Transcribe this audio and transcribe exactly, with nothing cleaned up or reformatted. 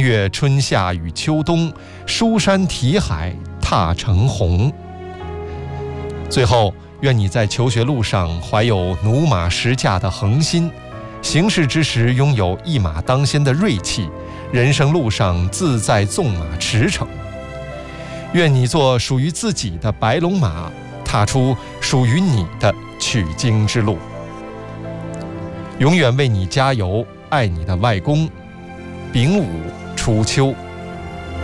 越春夏与秋冬，书山题海，踏成虹。最后，愿你在求学路上怀有驽马识驾的恒心，行事之时拥有一马当先的锐气，人生路上自在纵马驰骋。愿你做属于自己的白龙马，踏出属于你的取经之路。永远为你加油，爱你的外公。丙午初秋。